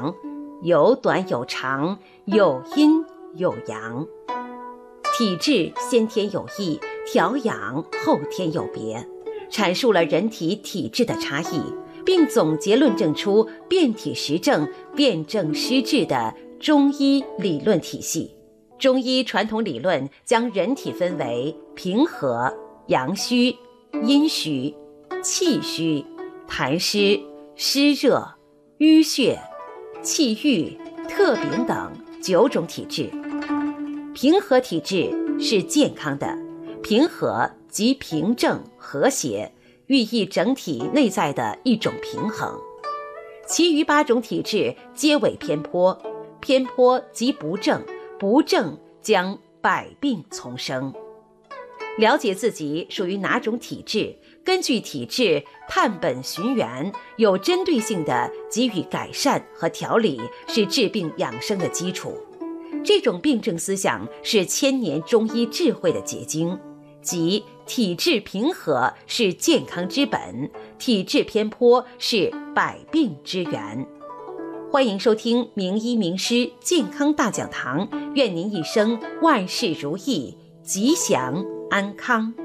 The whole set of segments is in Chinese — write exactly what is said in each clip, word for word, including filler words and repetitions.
阳，有短有长，有阴有阳。体质先天有异，调养后天有别，阐述了人体体质的差异，并总结论证出辨体实证、辨证施治的中医理论体系。中医传统理论将人体分为平和、阳虚、阴虚、气虚、痰湿、湿热、淤血、气郁、特禀等九种体质。平和体质是健康的，平和即平正和谐，寓意整体内在的一种平衡。其余八种体质皆为偏颇，偏颇即不正，不正将百病丛生。了解自己属于哪种体质，根据体质探本寻源，有针对性地给予改善和调理，是治病养生的基础。这种病症思想是千年中医智慧的结晶，即体质平和是健康之本，体质偏颇是百病之源。欢迎收听名医名师健康大讲堂，愿您一生万事如意，吉祥安康。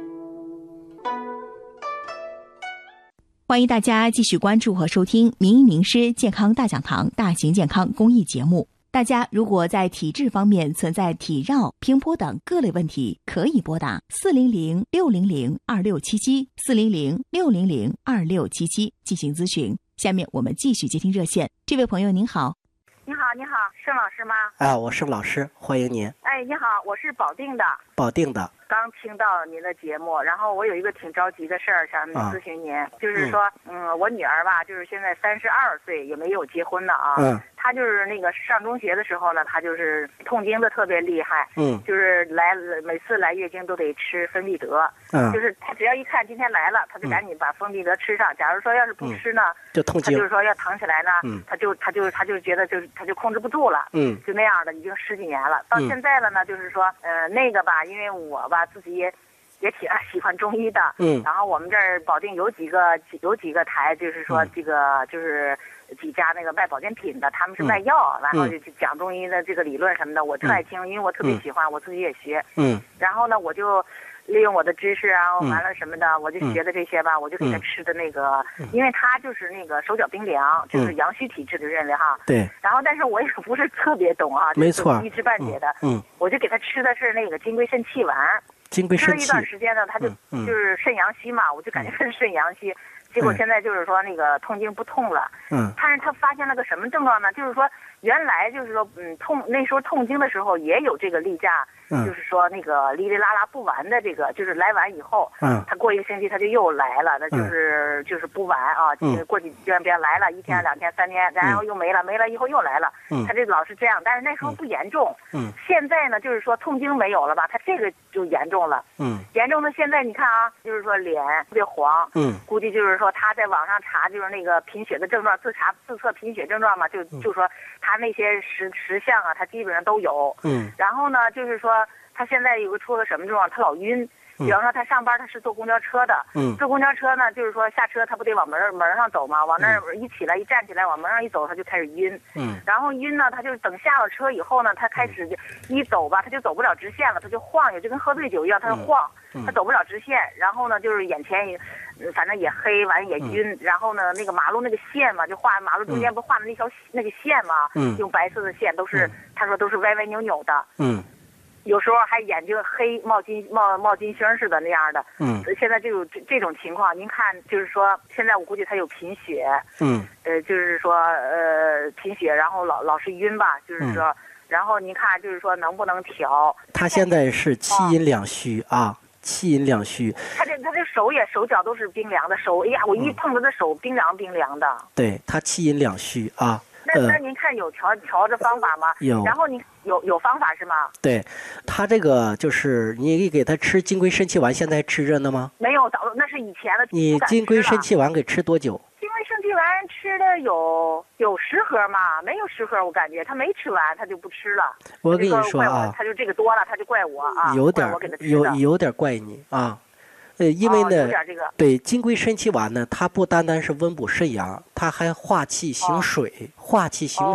欢迎大家继续关注和收听名医名师健康大讲堂大型健康公益节目。大家如果在体质方面存在体绕、平坡等各类问题，可以拨打四零零六零零二六七七 四零零六零零二六七七进行咨询。下面我们继续接听热线。这位朋友您好。 你好，你好，盛老师吗？ 啊，我是老师，欢迎您。 哎，你好，我是保定的。 保定的。 刚听到您的节目，然后我有一个挺着急的事儿想咨询您，啊、就是说，嗯, 嗯，我女儿吧，就是现在三十二岁，也没有结婚呢啊。嗯。她就是那个上中学的时候呢，她就是痛经的特别厉害。嗯。就是来每次来月经都得吃芬必得。嗯。就是她只要一看今天来了，她就赶紧把芬必得吃上。假如说要是不吃呢，嗯、 就痛经。 她就是说要疼起来呢，嗯，她就她就她就觉得就是她就控制不住了。嗯。就那样的，已经十几年了。到现在了呢，就是说，呃，那个吧，因为我吧自己也。也挺喜欢中医的，嗯，然后我们这儿保定有几个有几个台，就是说这个、嗯、就是几家那个卖保健品的，他们是卖药，嗯、然后就讲中医的这个理论什么的，我特爱听，嗯、因为我特别喜欢，嗯、我自己也学，嗯，然后呢，我就利用我的知识啊，完了什么的，嗯、我就学的这些吧，我就给他吃的那个，嗯、因为他就是那个手脚冰凉，就是阳虚体质的人了哈，对，然后但是我也不是特别懂啊， 没错， 一知半解的， 嗯， 我就给他吃的是那个金匮肾气丸。 金匮肾气， 吃了一段时间呢，他就、嗯、就是肾阳虚嘛，我就感觉是肾阳虚，嗯、结果现在就是说那个痛经不痛了。嗯。但是他发现了个什么症状呢？就是说原来就是说嗯痛那时候痛经的时候也有这个例假，嗯、就是说那个哩哩啦啦不完的这个，就是来完以后，嗯，他过一个星期他就又来了，那就是、嗯、就是不完啊，嗯、过几天别来了，一天、嗯、两天三天，然后又没了，没了以后又来了，嗯，他这老是这样，但是那时候不严重，嗯，现在呢就是说痛经没有了吧，他这个就严重了，嗯，严重的现在你看啊，就是说脸特别黄，嗯，估计就是说他在网上查就是那个贫血的症状，自查自测贫血症状嘛，就就说他那些十十项啊，他基本上都有，嗯，然后呢就是说他现在有个出了什么症状，他老晕。比方说他上班他是坐公交车的，嗯，坐公交车呢，就是说下车他不得往门门上走吗？往那儿一起来一站起来往门上一走，他就开始晕，嗯，然后晕呢，他就等下了车以后呢，他开始一走吧，他就走不了直线了，他就晃悠，就跟喝醉酒一样，他就晃，嗯、他走不了直线，然后呢，就是眼前也，反正也黑，完也晕，嗯、然后呢，那个马路那个线嘛，就画马路中间不画的那条那个线嘛，嗯，用白色的线都是，嗯、他说都是歪歪扭扭的，嗯。有时候还眼睛黑冒金冒冒金星似的那样的，嗯，现在就有这这种情况。您看，就是说现在我估计他有贫血，嗯，呃，就是说呃贫血，然后老老是晕吧，就是说，嗯、然后您看就是说能不能调？ 他现在是气阴两虚啊，啊气阴两虚。 他这他这手也手脚都是冰凉的，手哎呀，我一碰他的手冰凉冰凉的。嗯、 对他气阴两虚啊。 那那您看有调调的方法吗？ 有。 然后您有有方法是吗？ 对，他这个就是你给他吃金匮肾气丸，现在吃着呢吗？ 没有，早那是以前的。 你金匮肾气丸给吃多久？ 金匮肾气丸吃的有有十盒嘛？没有十盒，我感觉他没吃完，他就不吃了。 我跟你说啊， 他就这个多了，他就怪我啊， 有点有有点怪你啊。呃，因为呢， 哦这个、 对金匮肾气丸呢，它不单单是温补肾阳，它还化气行水，哦、化气行